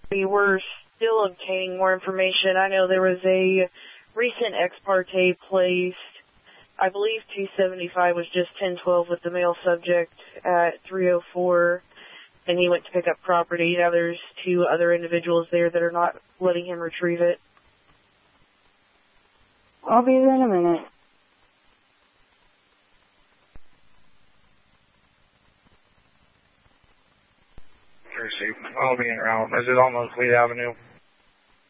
We were still obtaining more information. I know there was a recent ex parte placed. I believe 275 was just 1012 with the male subject at 304, and he went to pick up property. Now there's two other individuals there that are not letting him retrieve it. I'll be there in a minute. I'll be in around. Is it on Fleet Avenue?